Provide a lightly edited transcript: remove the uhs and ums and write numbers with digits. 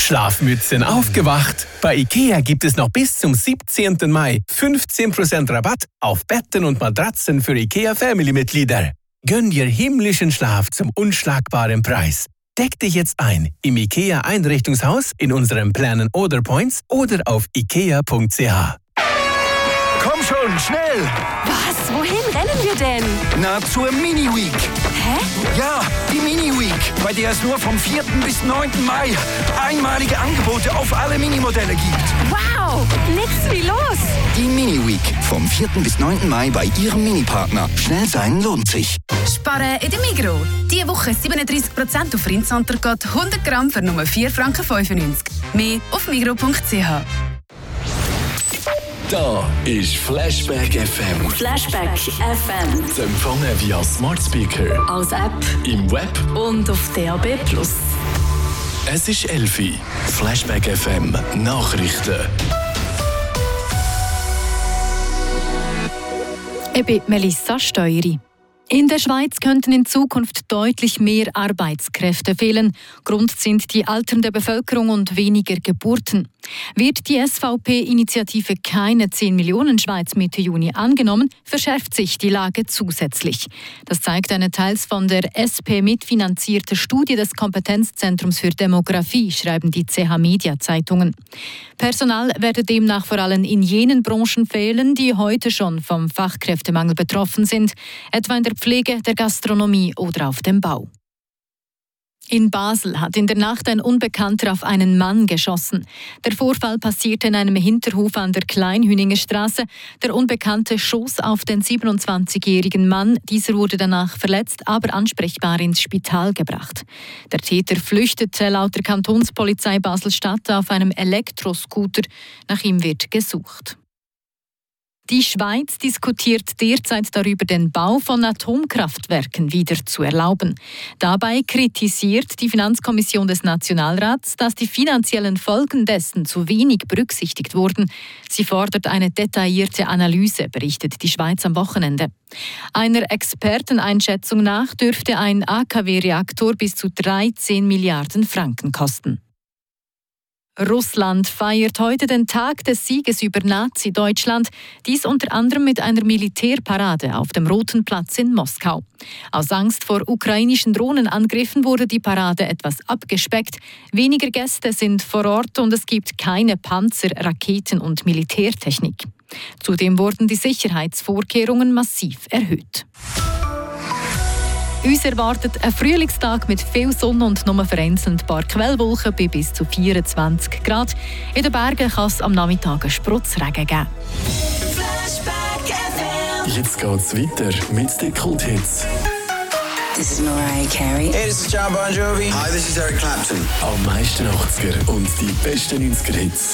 Schlafmützen aufgewacht. Bei IKEA gibt es noch bis zum 17. Mai 15% Rabatt auf Betten und Matratzen für IKEA Family-Mitglieder. Gönn dir himmlischen Schlaf zum unschlagbaren Preis. Deck dich jetzt ein im IKEA Einrichtungshaus, in unseren Planen oder Points oder auf ikea.ch. Komm schon, schnell! Was? Wohin rennen wir denn? Na, zur Mini-Week. Hä? Ja, die Mini-Week, bei der es nur vom 4. bis 9. Mai einmalige Angebote auf alle Minimodelle gibt. Wow, nix wie los! Die Mini-Week, vom 4. bis 9. Mai bei Ihrem Mini-Partner. Schnell sein lohnt sich. Sparen in der Migros. Diese Woche 37% auf Rindsontergott, 100 Gramm für nur 4,95 Franken. Mehr auf migros.ch. Da ist Flashback FM. Flashback FM. Zu empfangen via Smart Speaker, Als App im Web. und auf DAB+. Es ist 11 Uhr. Flashback FM Nachrichten. Ich bin Melissa Steueri. In der Schweiz könnten in Zukunft deutlich mehr Arbeitskräfte fehlen. Grund sind die alternde Bevölkerung und weniger Geburten. Wird die SVP-Initiative keine 10 Millionen Schweiz Mitte Juni angenommen, verschärft sich die Lage zusätzlich. Das zeigt eine teils von der SP mitfinanzierte Studie des Kompetenzzentrums für Demografie, schreiben die CH-Media-Zeitungen. Personal werde demnach vor allem in jenen Branchen fehlen, die heute schon vom Fachkräftemangel betroffen sind, etwa in der Pflege, der Gastronomie oder auf dem Bau. In Basel hat in der Nacht ein Unbekannter auf einen Mann geschossen. Der Vorfall passierte in einem Hinterhof an der Kleinhüninger Straße. Der Unbekannte schoss auf den 27-jährigen Mann. Dieser wurde danach verletzt, aber ansprechbar ins Spital gebracht. Der Täter flüchtete laut der Kantonspolizei Basel-Stadt auf einem Elektroscooter. Nach ihm wird gesucht. Die Schweiz diskutiert derzeit darüber, den Bau von Atomkraftwerken wieder zu erlauben. Dabei kritisiert die Finanzkommission des Nationalrats, dass die finanziellen Folgen dessen zu wenig berücksichtigt wurden. Sie fordert eine detaillierte Analyse, berichtet die Schweiz am Wochenende. Einer Experteneinschätzung nach dürfte ein AKW-Reaktor bis zu 13 Milliarden Franken kosten. Russland feiert heute den Tag des Sieges über Nazi-Deutschland, dies unter anderem mit einer Militärparade auf dem Roten Platz in Moskau. Aus Angst vor ukrainischen Drohnenangriffen wurde die Parade etwas abgespeckt. Weniger Gäste sind vor Ort und es gibt keine Panzer, Raketen und Militärtechnik. Zudem wurden die Sicherheitsvorkehrungen massiv erhöht. Uns erwartet ein Frühlingstag mit viel Sonne und nur vereinzelt ein paar Quellwolken bei bis zu 24 Grad. In den Bergen kann es am Nachmittag einen Sprotzregen geben. Jetzt geht's weiter mit den Kulthits. This is Mariah Carey. Hey, this is John Bon Jovi. Hi, this is Eric Clapton. Am meisten 80er und die besten 90er-Hits.